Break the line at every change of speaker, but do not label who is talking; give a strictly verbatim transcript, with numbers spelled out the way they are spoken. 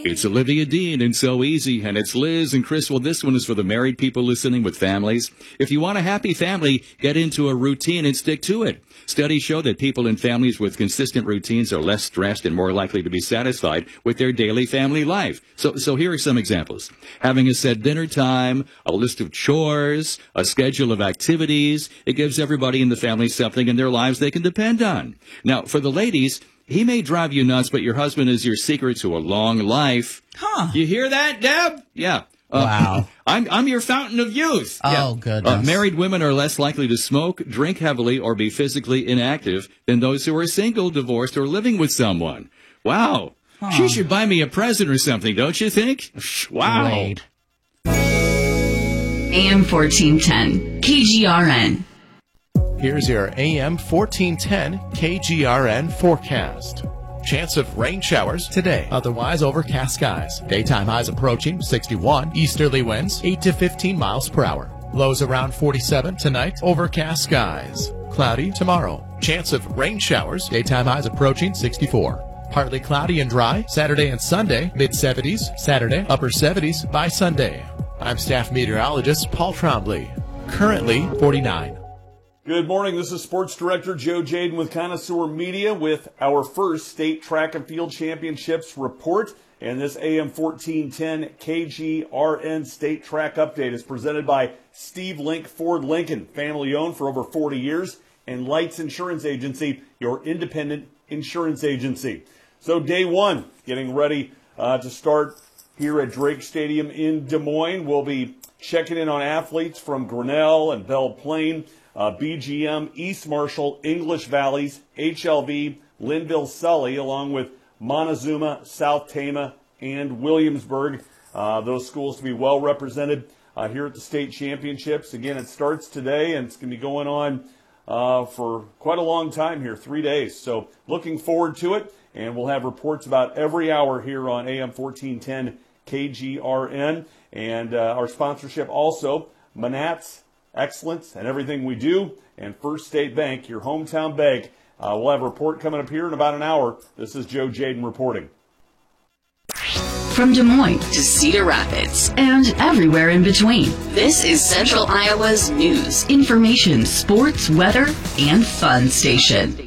It's Olivia Dean and So Easy, and it's Liz and Chris. Well, this one is for the married people listening with families. If you want a happy family, get into a routine and stick to it. Studies show that people in families with consistent routines are less stressed and more likely to be satisfied with their daily family life. So, so here are some examples. Having a set dinner time, a list of chores, a schedule of activities. It gives everybody in the family something in their lives they can depend on. Now, for the ladies, he may drive you nuts, but your husband is your secret to a long life.
Huh.
You hear that, Deb? Yeah. Uh,
wow.
I'm I'm your fountain of youth.
Oh,
yeah.
goodness.
Uh, married women are less likely to smoke, drink heavily, or be physically inactive than those who are single, divorced, or living with someone. Wow. Huh. She should buy me a present or something, don't you think? Wow.
Wait.
A M fourteen ten, K G R N.
Here's your A M fourteen ten K G R N forecast. Chance of rain showers today. Otherwise overcast skies. Daytime highs approaching sixty-one. Easterly winds eight to fifteen miles per hour. Lows around forty-seven tonight. Overcast skies. Cloudy tomorrow. Chance of rain showers. Daytime highs approaching sixty-four. Partly cloudy and dry. Saturday and Sunday. mid seventies. Saturday. Upper seventies by Sunday. I'm staff meteorologist Paul Trombley. Currently forty-nine.
Good morning. This is Sports Director Joe Jaden with Connoisseur Media with our first State Track and Field Championships report. And this A M fourteen ten K G R N State Track Update is presented by Steve Link Ford Lincoln, family owned for over forty years, and Lights Insurance Agency, your independent insurance agency. So day one, getting ready uh, to start here at Drake Stadium in Des Moines. We'll be checking in on athletes from Grinnell and Belle Plaine, Uh, B G M, East Marshall, English Valleys, H L V, Linville Sully, along with Montezuma, South Tama, and Williamsburg. Uh, those schools to be well represented uh, here at the state championships. Again, it starts today, and it's going to be going on uh, for quite a long time here, three days. So looking forward to it, and we'll have reports about every hour here on A M fourteen ten K G R N. And uh, our sponsorship also, Manats Excellence and everything we do, and First State Bank, your hometown bank. Uh, we'll have a report coming up here in about an hour. This is Joe Jaden reporting.
From Des Moines to Cedar Rapids and everywhere in between, this is Central Iowa's news, information, sports, weather, and fun station.